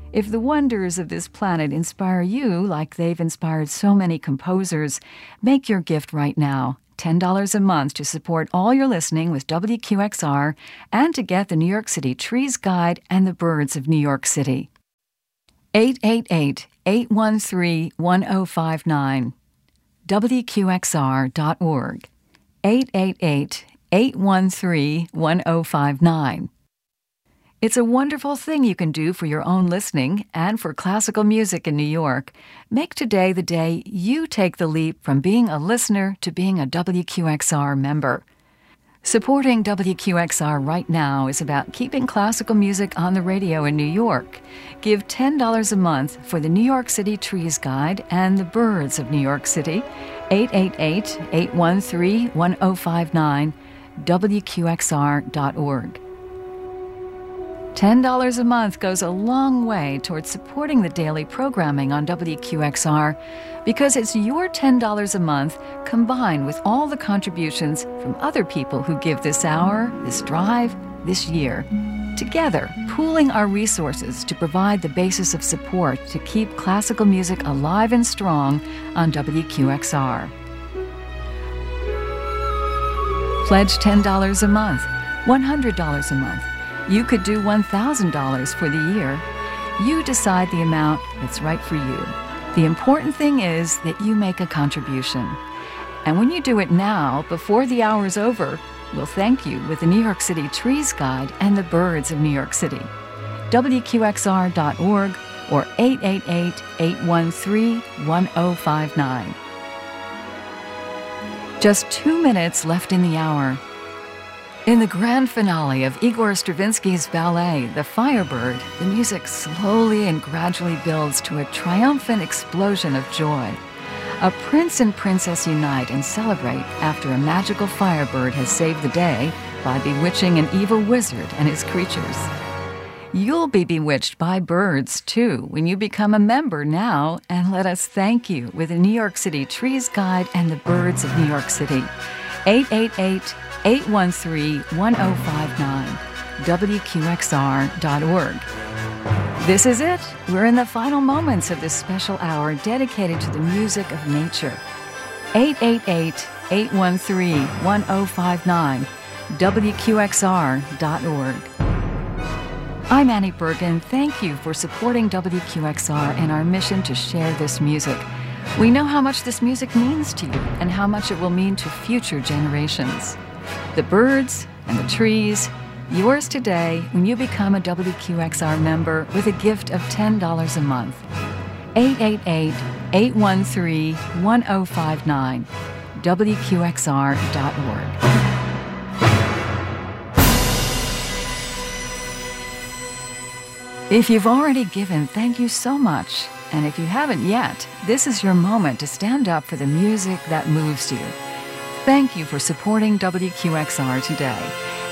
If the wonders of this planet inspire you like they've inspired so many composers, make your gift right now. $10 a month to support all your listening with WQXR and to get the New York City Trees Guide and the Birds of New York City. 888-813-1059. WQXR.org. 888-813-1059. It's a wonderful thing you can do for your own listening and for classical music in New York. Make today the day you take the leap from being a listener to being a WQXR member. Supporting WQXR right now is about keeping classical music on the radio in New York. Give $10 a month for the New York City Trees Guide and the Birds of New York City. 888-813-1059, WQXR.org. $10 a month goes a long way towards supporting the daily programming on WQXR because it's your $10 a month combined with all the contributions from other people who give this hour, this drive, this year. Together, pooling our resources to provide the basis of support to keep classical music alive and strong on WQXR. Pledge $10 a month, $100 a month. You could do $1,000 for the year. You decide the amount that's right for you. The important thing is that you make a contribution. And when you do it now, before the hour's over, we'll thank you with the New York City Trees Guide and the Birds of New York City. WQXR.org or 888-813-1059. Just 2 minutes left in the hour. In the grand finale of Igor Stravinsky's ballet, The Firebird, the music slowly and gradually builds to a triumphant explosion of joy. A prince and princess unite and celebrate after a magical firebird has saved the day by bewitching an evil wizard and his creatures. You'll be bewitched by birds, too, when you become a member now, and let us thank you with the New York City Trees Guide and the Birds of New York City. 888-813-1059, WQXR.org. This is it. We're in the final moments of this special hour dedicated to the music of nature. 888-813-1059, WQXR.org. I'm Annie Bergen. Thank you for supporting WQXR and our mission to share this music. We know how much this music means to you and how much it will mean to future generations. The birds and the trees, yours today when you become a WQXR member with a gift of $10 a month. 888-813-1059, WQXR.org. If you've already given, thank you so much. And if you haven't yet, this is your moment to stand up for the music that moves you. Thank you for supporting WQXR today.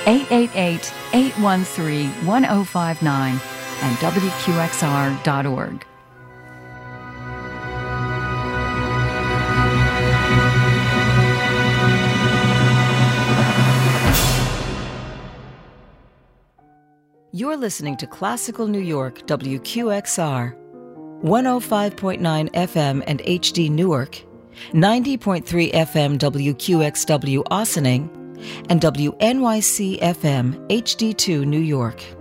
888-813-1059 and WQXR.org. You're listening to Classical New York, WQXR. 105.9 FM and HD Newark, 90.3 FM WQXW Ossining, and WNYC FM HD2 New York.